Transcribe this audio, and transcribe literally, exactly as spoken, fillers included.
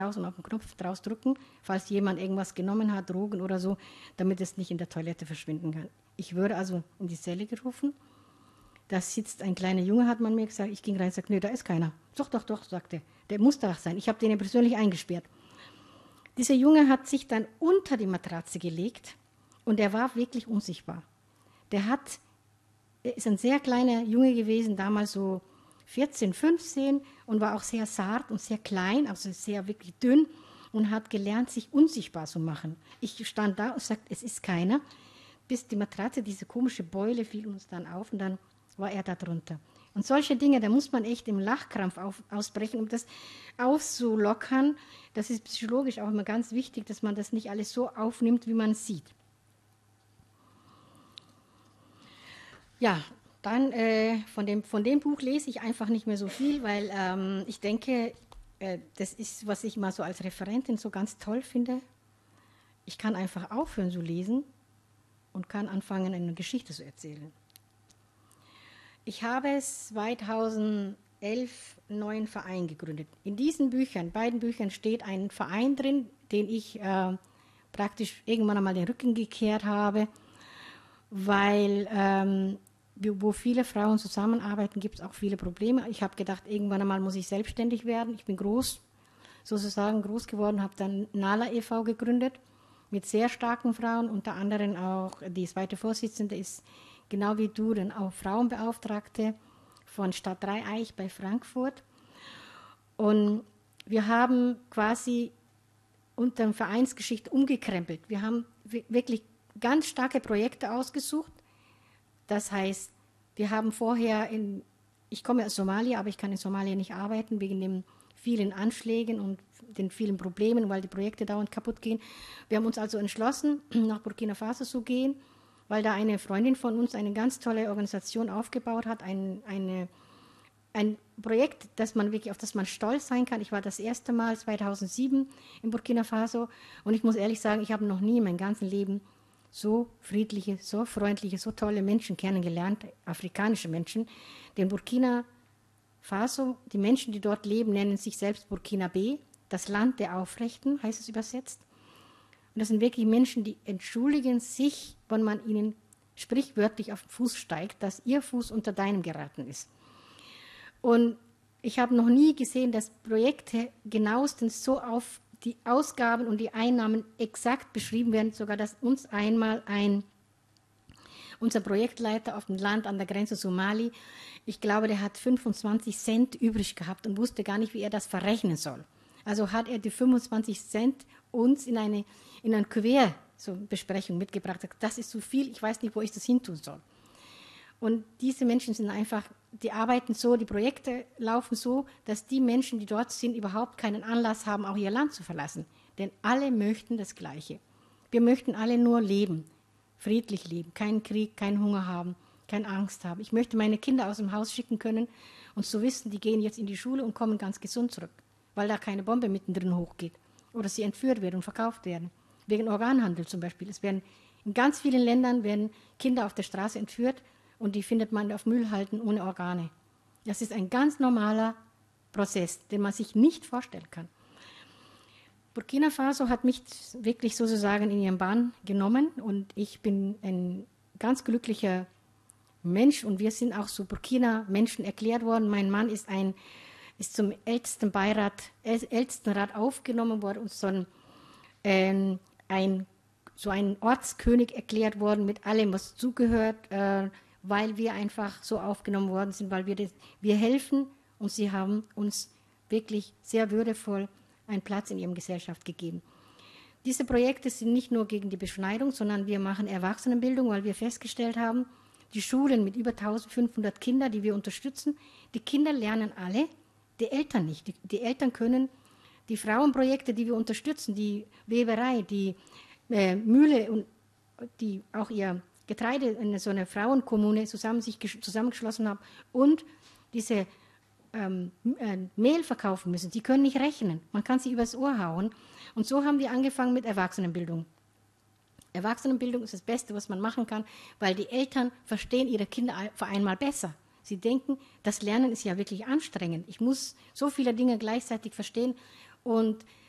und auf den Knopf draus drücken, falls jemand irgendwas genommen hat, Drogen oder so, damit es nicht in der Toilette verschwinden kann. Ich würde also in die Zelle gerufen. Da sitzt ein kleiner Junge, hat man mir gesagt. Ich ging rein und sagte, nö, da ist keiner. Doch, doch, doch, sagte, der muss da sein. Ich habe den persönlich eingesperrt. Dieser Junge hat sich dann unter die Matratze gelegt und er war wirklich unsichtbar. Der hat, er ist ein sehr kleiner Junge gewesen, damals so vierzehn, fünfzehn und war auch sehr zart und sehr klein, also sehr wirklich dünn und hat gelernt, sich unsichtbar zu machen. Ich stand da und sagte, es ist keiner, bis die Matratze, diese komische Beule fiel uns dann auf und dann war er da drunter. Und solche Dinge, da muss man echt im Lachkrampf auf, ausbrechen, um das auszulockern. Das ist psychologisch auch immer ganz wichtig, dass man das nicht alles so aufnimmt, wie man es sieht. Ja, dann äh, von, dem, von dem Buch lese ich einfach nicht mehr so viel, weil ähm, ich denke, äh, das ist, was ich mal so als Referentin so ganz toll finde. Ich kann einfach aufhören zu lesen und kann anfangen, eine Geschichte zu erzählen. Ich habe zweitausendelf einen neuen Verein gegründet. In diesen Büchern, beiden Büchern, steht ein Verein drin, den ich äh, praktisch irgendwann einmal den Rücken gekehrt habe, weil ähm, wo viele Frauen zusammenarbeiten, gibt es auch viele Probleme. Ich habe gedacht, irgendwann einmal muss ich selbstständig werden. Ich bin groß, sozusagen groß geworden, habe dann Nala e V gegründet mit sehr starken Frauen, unter anderem auch die zweite Vorsitzende ist genau wie du, dann auch Frauenbeauftragte von Stadt Dreieich bei Frankfurt. Und wir haben quasi unter der Vereinsgeschichte umgekrempelt. Wir haben wirklich ganz starke Projekte ausgesucht. Das heißt, wir haben vorher, in, ich komme aus Somalia, aber ich kann in Somalia nicht arbeiten, wegen den vielen Anschlägen und den vielen Problemen, weil die Projekte dauernd kaputt gehen. Wir haben uns also entschlossen, nach Burkina Faso zu gehen, weil da eine Freundin von uns eine ganz tolle Organisation aufgebaut hat, ein, eine, ein Projekt, das man wirklich, auf das man stolz sein kann. Ich war das erste Mal zweitausendsieben in Burkina Faso und ich muss ehrlich sagen, ich habe noch nie in meinem ganzen Leben so friedliche, so freundliche, so tolle Menschen kennengelernt, afrikanische Menschen. Denn Burkina Faso, die Menschen, die dort leben, nennen sich selbst Burkinabe, das Land der Aufrechten, heißt es übersetzt. Und das sind wirklich Menschen, die entschuldigen sich, wenn man ihnen sprichwörtlich auf den Fuß steigt, dass ihr Fuß unter deinem geraten ist. Und ich habe noch nie gesehen, dass Projekte genauestens so auf die Ausgaben und die Einnahmen exakt beschrieben werden, sogar dass uns einmal ein, unser Projektleiter auf dem Land an der Grenze zu Mali, ich glaube, der hat fünfundzwanzig Cent übrig gehabt und wusste gar nicht, wie er das verrechnen soll. Also hat er die fünfundzwanzig Cent uns in eine, in eine Querbesprechung mitgebracht. Das ist zu viel, ich weiß nicht, wo ich das hin tun soll. Und diese Menschen sind einfach, die arbeiten so, die Projekte laufen so, dass die Menschen, die dort sind, überhaupt keinen Anlass haben, auch ihr Land zu verlassen. Denn alle möchten das Gleiche. Wir möchten alle nur leben, friedlich leben, keinen Krieg, keinen Hunger haben, keine Angst haben. Ich möchte meine Kinder aus dem Haus schicken können und zu wissen, die gehen jetzt in die Schule und kommen ganz gesund zurück, weil da keine Bombe mittendrin hochgeht oder sie entführt werden und verkauft werden. Wegen Organhandel zum Beispiel. Es werden, in ganz vielen Ländern werden Kinder auf der Straße entführt, und die findet man auf Müllhalden ohne Organe. Das ist ein ganz normaler Prozess, den man sich nicht vorstellen kann. Burkina Faso hat mich wirklich sozusagen in ihren Bahn genommen und ich bin ein ganz glücklicher Mensch und wir sind auch zu Burkina-Menschen erklärt worden. Mein Mann ist, ein, ist zum ältesten Beirat, Ältestenrat aufgenommen worden und so ein, äh, ein, so ein Ortskönig erklärt worden mit allem, was zugehört, äh, weil wir einfach so aufgenommen worden sind, weil wir, das, wir helfen und sie haben uns wirklich sehr würdevoll einen Platz in ihrer Gesellschaft gegeben. Diese Projekte sind nicht nur gegen die Beschneidung, sondern wir machen Erwachsenenbildung, weil wir festgestellt haben, die Schulen mit über eintausendfünfhundert Kindern, die wir unterstützen, die Kinder lernen alle, die Eltern nicht. Die, die Eltern können die Frauenprojekte, die wir unterstützen, die Weberei, die äh, Mühle und die auch ihr Getreide in so einer Frauenkommune zusammen sich zusammengeschlossen haben und diese ähm, äh, Mehl verkaufen müssen. Die können nicht rechnen. Man kann sich übers Ohr hauen. Und so haben wir angefangen mit Erwachsenenbildung. Erwachsenenbildung ist das Beste, was man machen kann, weil die Eltern verstehen ihre Kinder auf einmal besser. Sie denken, das Lernen ist ja wirklich anstrengend. Ich muss so viele Dinge gleichzeitig verstehen und